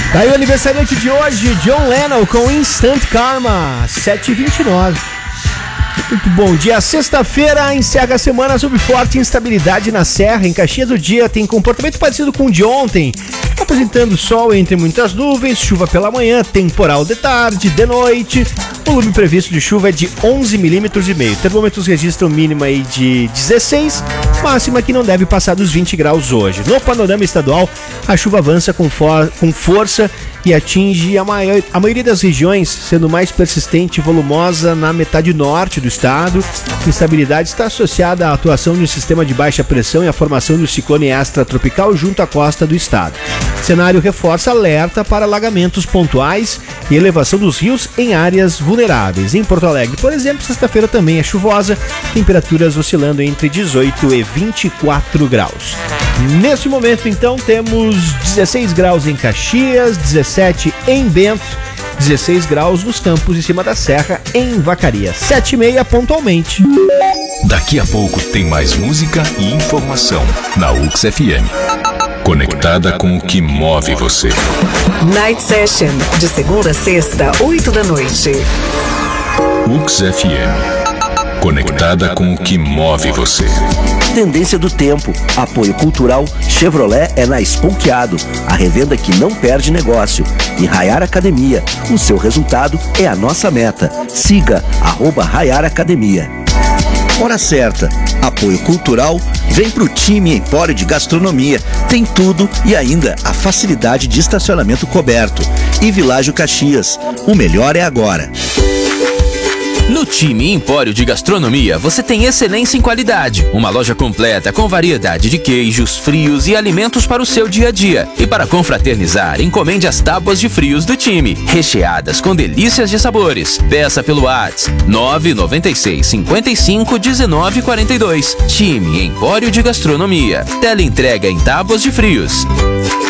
Tá aí o aniversariante de hoje, John Lennon com Instant Karma, 7h29. Muito bom dia. Sexta-feira encerra a semana sob forte instabilidade na Serra. Em Caxias, o dia tem comportamento parecido com o de ontem, apresentando sol entre muitas nuvens, chuva pela manhã, temporal de tarde, de noite. O volume previsto de chuva é de 11,5 mm. Termômetros registram mínima aí de 16, máxima que não deve passar dos 20 graus hoje. No panorama estadual, a chuva avança com força e atinge a maioria das regiões, sendo mais persistente e volumosa na metade norte do estado. A instabilidade está associada à atuação de um sistema de baixa pressão e à formação do ciclone extratropical junto à costa do estado. O cenário reforça alerta para alagamentos pontuais e elevação dos rios em áreas vulneráveis. Em Porto Alegre, por exemplo, sexta-feira também é chuvosa, temperaturas oscilando entre 18 e 24 graus. Neste momento, então, temos 16 graus em Caxias, 17 em Bento, 16 graus nos campos em cima da serra em Vacaria. 7h30 pontualmente. Daqui a pouco tem mais música e informação na UX FM. Conectada com o que move você. Night Session, de segunda a sexta, 8 da noite. UX FM. Conectada com o que move você. Tendência do tempo. Apoio cultural Chevrolet é na Esponqueado, a revenda que não perde negócio. E Rayar Academia, o seu resultado é a nossa meta. Siga @Rayar Academia. Hora certa. Apoio cultural. Vem pro time Empório de Gastronomia. Tem tudo e ainda a facilidade de estacionamento coberto. E Világio Caxias. O melhor é agora. No time Empório de Gastronomia, você tem excelência em qualidade. Uma loja completa com variedade de queijos, frios e alimentos para o seu dia a dia. E para confraternizar, encomende as tábuas de frios do time, recheadas com delícias de sabores. Peça pelo WhatsApp 996 55 19 42. Time Empório de Gastronomia. Teleentrega em tábuas de frios.